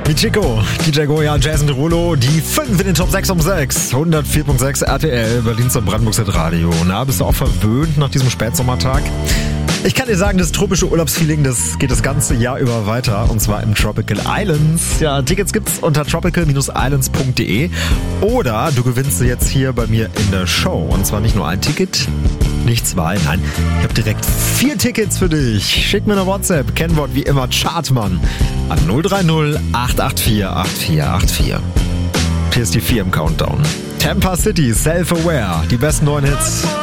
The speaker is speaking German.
Mit Chico, DJ Goya, Jason Derulo, die 5 in den Top 6 um 6. 104.6 RTL, Berlins und Brandenburgs Radio. Na, bist du auch verwöhnt nach diesem Spätsommertag? Ich kann dir sagen, das tropische Urlaubsfeeling, das geht das ganze Jahr über weiter. Und zwar im Tropical Islands. Ja, Tickets gibt's unter tropical-islands.de. Oder du gewinnst sie jetzt hier bei mir in der Show. Und zwar nicht nur ein Ticket, nicht 2, nein. Ich habe direkt 4 Tickets für dich. Schick mir eine WhatsApp, Kennwort wie immer Chartmann an 030 884 8484. Hier ist die 4 im Countdown. Tampa City, Self-Aware, die besten neuen Hits.